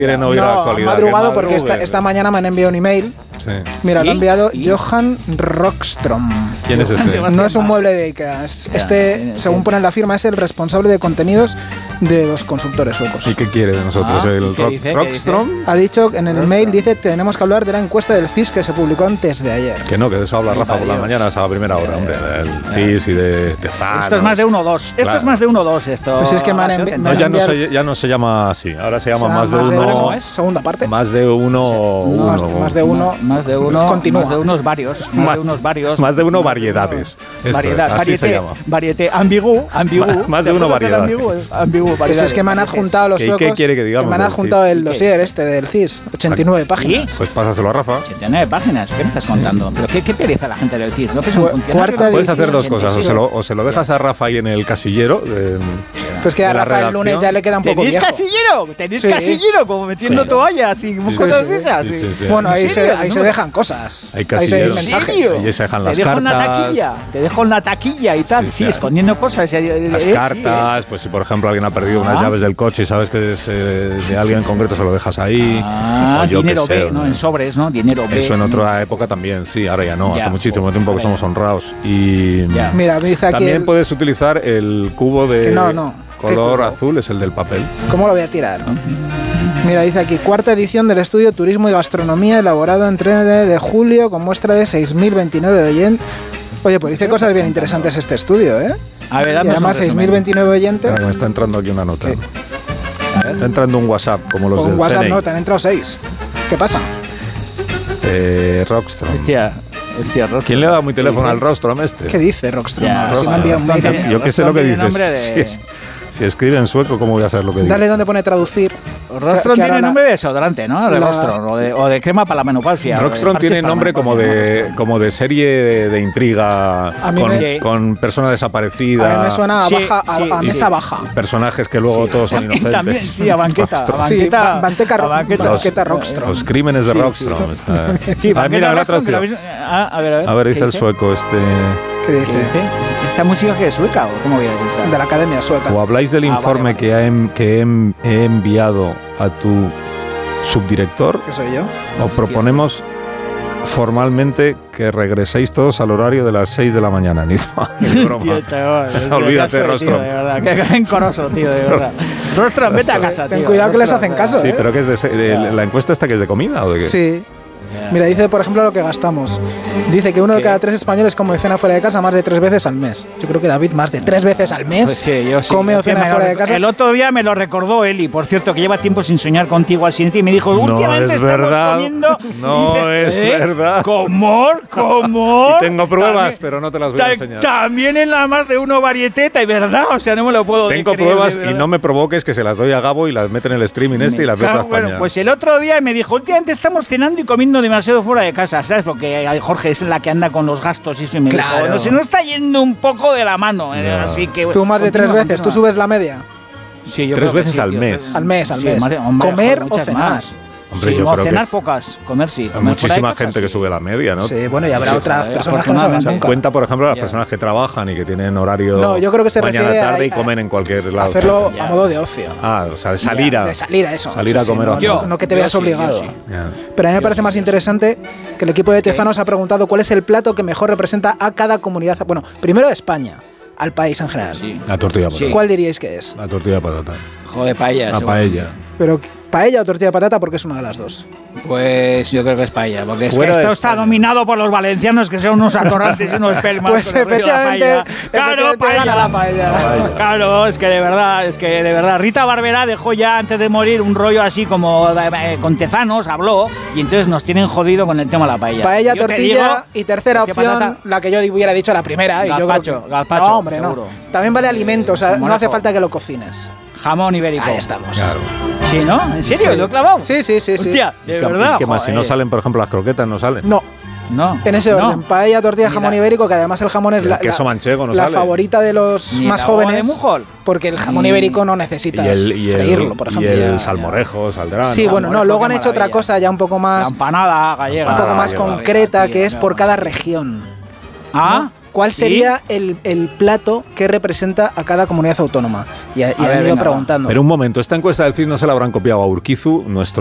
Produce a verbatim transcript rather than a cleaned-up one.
quieren oír no, la actualidad. madrugado porque esta, esta mañana me han enviado un email. Sí. Mira, ¿Y? lo ha enviado ¿Y? Johan Rockstrom. ¿Quién es este? No es un mueble de Ikea. Es- Este, según pone en la firma, es el responsable de contenidos de los consultores suecos. ¿Y qué quiere de nosotros? Ah, ¿El ¿qué rock, dice? ¿Qué Rockstrom? Ha dicho en el email, dice, tenemos que hablar de la encuesta del C I S que se publicó antes de ayer. Que no, que de eso habla Ay, Rafa por la Dios. mañana, a la primera hora, hombre. El C I S y de Tezanos. Esto es más de uno dos. Esto Claro. es más de uno dos. Esto. Pues es que me han envi- No, me ya no, enviar- se, ya no se llama así, ahora se llama O sea, más de uno. ¿cómo es? Segunda parte. Más de uno. No, más, uno. más de uno. Más de uno. Continúa. Más de unos varios. Más, Más- de unos varios. más de uno más variedades. Esto, Variedad, así varieté, se llama. Varieté, ambigú, ambigú. Más- más de ¿Te uno acuerdas del variedades. ambigú? Es ambigú, Pues variedades, es que me han varietés. adjuntado los ¿Qué- suecos. qué quiere que digamos me han del adjuntado C I S? el ¿Y qué? dossier este del C I S. ochenta y nueve páginas. Pues pásaselo a Rafa. ochenta y nueve páginas, ¿qué me estás contando? ¿Pero qué, qué pereza la gente del C I S? ¿No? Que es un Cu- funcionario. cuarta Puedes edición. hacer dos cosas, o Sí. se, lo, o se lo dejas a Rafa ahí en el casillero. eh, Pues que a de la Rafa el redacción. lunes ya le queda un poco ¿Tenéis viejo. casillero? ¿Tenéis Sí. casillero? Como metiendo Sí. toallas y Sí, cosas sí, de esas. sí, sí, sí. Bueno, ¿En ahí, se, serio? ahí ¿No? se dejan cosas. Hay Ahí se casilleros. hay ¿En mensajes. serio? Ahí se dejan las te dejo en la cartas. taquilla, te dejo en la taquilla y tal, Sí, sí, sí, escondiendo cosas. eh, Las eh, sí, cartas, pues si por ejemplo alguien ha perdido unas Ah. llaves del coche y sabes que es eh, de alguien en concreto, se lo dejas ahí. Ah, o yo dinero qué sé, B, ¿no? En sobres, ¿no? Dinero B. Eso en otra época también, sí, ahora ya no, Ya. hace muchísimo tiempo que Ahora somos ya. honrados. Y Ya. Mira, me dice aquí. también el- puedes utilizar el cubo de Que no, no. ¿Qué color cubo? azul, es el del papel. ¿Cómo lo voy a tirar? Mira, dice aquí, cuarta edición del estudio Turismo y Gastronomía, elaborado en tres de julio, con muestra de seis mil veintinueve oyentes. Oye, pues dice ¿Qué me cosas estás bien contando? interesantes este estudio, ¿eh? A ver, Y dame además seis mil veintinueve oyentes. Espera, que me está entrando aquí una nota. Sí. Está entrando un WhatsApp, como los Con del WhatsApp C N I. no, te han entrado seis. ¿Qué pasa? Eh, Rockstrom. Hostia, hostia, rostro. ¿Quién le ha dado mi teléfono ¿Qué al dice? Rostrom este? ¿Qué dice Rockstrom? Ya, A ver si me ha Rockstrom, enviado un mail. bastante- Yo qué sé lo que tiene dices. nombre de- Sí. Si escribe en sueco, ¿cómo voy a saber lo que dice? Dale donde pone traducir. Rostrom Que ahora tiene la- nombre de desodorante, ¿no? De la- Rostrom, o de, o de crema para la menopausia. o de Rockstrom parches tiene para la nombre como menopausia, ¿no? de, Rostrom. como de serie de, de intriga A mí con, me- con persona desaparecida. A mí me suena a, Sí, baja, a, sí, a sí. mesa baja. Personajes que luego todos son También, inocentes. también, sí, a banqueta. A Rockstrom. Sí, banqueta, ba- banqueta- a banqueta. banqueta Rockstrom. Los crímenes de Sí, Rockstrom. está- Sí, Ah, banqueta mira, la Rockstrom, que lo traducción. habéis- ah, a ver, a ver. A ver, ¿qué dice el sueco este. ¿Qué ¿Qué dice? dice? ¿Esta música que es sueca o cómo veas esta? De la Academia Sueca. O habláis del Ah, vale, informe vale. que, he, en- que he, he enviado a tu subdirector, ¿Qué soy yo? o proponemos formalmente que regreséis todos al horario de las seis de la mañana. Ni, ni broma. Hostia, chaval, hostia, Olvídate, qué asco de tío, Rostrom. de verdad, qué rencoroso, tío, de verdad. Rostrom, vete a casa, Ten tío. cuidado que les Rostrom, hacen caso, Sí, ¿eh? pero que es de, se- de- Ya. la encuesta esta que es de comida o de qué? Sí. Ya. Mira, dice, por ejemplo, lo que gastamos. Dice que uno de ¿Qué? cada tres españoles come o cena fuera de casa más de tres veces al mes. Yo creo que David más de tres veces al mes Pues sí, yo sí. come o Es que cena me lo fuera de rec- casa. El otro día me lo recordó Eli, por cierto, que lleva tiempo sin soñar contigo al siguiente y me dijo, No últimamente es estamos verdad. comiendo. No Dice, es "¿Eh? verdad". ¿Cómo? ¿Cómo? Y tengo pruebas, También- pero no te las voy a ta- enseñar. También en la más de uno varieteta, y verdad, o sea, no me lo puedo Tengo creer, pruebas de y verdad. no me provoques que se las doy a Gabo y las mete en el streaming este y las meto a Claro, bueno, España. pues el otro día me dijo, últimamente estamos cenando y comiendo demasiado fuera de casa, ¿sabes? Porque Jorge es la que anda con los gastos y eso, y me Claro. dijo, no se nos está yendo un poco de la mano, eh, Ya. así que... Tú más de tres continúa, veces, tú continúa. subes la media. Sí, yo Tres creo que veces sí, al tío, mes. tres- Al mes, al sí, mes. más de- hombre, ¿Comer joder, o muchas cenar? más. Hombre, Sí, yo no, creo que cenar es- pocas, comer sí. Hay comer fuera de muchísima casa, gente que sí. sube la media, ¿no? Sí, bueno, y habrá Sí, otras joder, personas que no saben afortunadamente. nunca. Cuenta, por ejemplo, a las Ya. personas que trabajan y que tienen horario No, yo creo que se mañana refiere a- tarde y a- comen en cualquier lado. Hacerlo Ya. a modo de ocio. Ah, o sea, de salir a... De salir a eso. Salir a Sí, sí, comer no, a- no, no que te Yo veas sí, yo obligado. sí. Ya. Pero a mí me Yo parece sí, más yo sí. interesante que el equipo de Tezanos ha preguntado cuál es el plato que mejor representa a cada comunidad. Bueno, primero a España, al país en general. Sí. La tortilla de Sí. patata. ¿Cuál diríais que es? La tortilla de patata. Joder, paella. La seguro. paella. Pero paella o tortilla de patata porque es una de las dos. Pues yo creo que es paella, porque es que Fuera de esto está España. dominado por los valencianos que son unos atorrantes y unos pelmas. Pues con el rollo de la efectivamente, paella. Claro, efectivamente gana la paella. Paella. Claro, es que de verdad, es que de verdad. Rita Barberá dejó ya antes de morir un rollo así como eh, con Tezanos, habló, y entonces nos tienen jodido con el tema de la paella. Paella, Yo te tortilla digo, y tercera ¿qué opción, patata? la que yo hubiera dicho la primera. y yo creo Gazpacho, que- gazpacho, No, hombre, seguro. no. También vale alimento, o sea, no Salmorejo. hace falta que lo cocines. Jamón ibérico. Ahí estamos. Claro. Sí, ¿no? ¿En serio? Sí. ¿Lo he clavado? Sí, sí, sí. sí. Hostia, de ¿Y qué- verdad. y ¿Qué más? Si no joder. salen, por ejemplo, las croquetas, no salen. No, No. en ese no. orden. Paella, tortilla, Ni jamón la- ibérico, que además el jamón es El la, queso la- manchego no la sale. favorita de los Ni más la boba de jóvenes. Mujol. Porque el jamón Ni- ibérico no Y necesitas el, y el, freírlo, por y ejemplo. el Ya, ya. salmorejo saldrán. Sí, bueno, no, salmorejo, luego qué han hecho otra maravilla. cosa ya un poco La más, empanada gallega. un poco Ah, más qué concreta, maravilla, que es tío, por qué cada maravilla. región. Ah, ¿cuál sería el, el plato que representa a cada comunidad autónoma? Y, y han ver, ido venga, preguntando. Pero un momento, esta encuesta del C I S no se la habrán copiado a Urquizu, nuestro